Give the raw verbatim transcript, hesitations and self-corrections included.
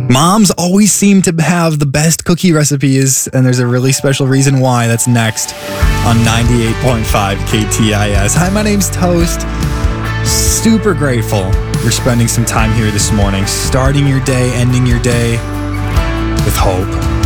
Moms always seem to have the best cookie recipes, and there's a really special reason why. That's next on ninety-eight point five K T I S. Hi, my name's Toast. Super grateful you're spending some time here this morning, starting your day, ending your day with hope.